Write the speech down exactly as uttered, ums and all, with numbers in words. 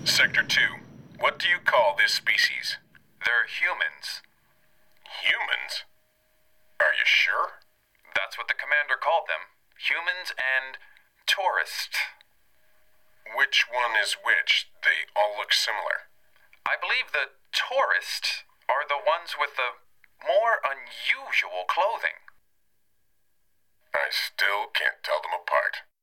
Sector two. What do you call this species? They're humans. Humans? Are you sure? That's what the commander called them. Humans and tourists. Which one is which? They all look similar. I believe the tourists are the ones with the more unusual clothing. I still can't tell them apart.